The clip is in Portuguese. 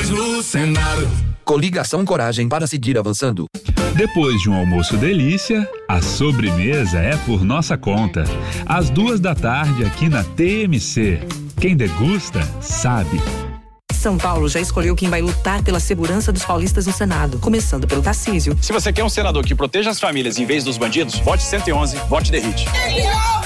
eleições no Senado. Coligação Coragem para seguir avançando. Depois de um almoço delícia, a sobremesa é por nossa conta. Às 14h aqui na TMC. Quem degusta, sabe. São Paulo já escolheu quem vai lutar pela segurança dos paulistas no Senado, começando pelo Tarcísio. Se você quer um senador que proteja as famílias em vez dos bandidos, vote 111, vote The Hit.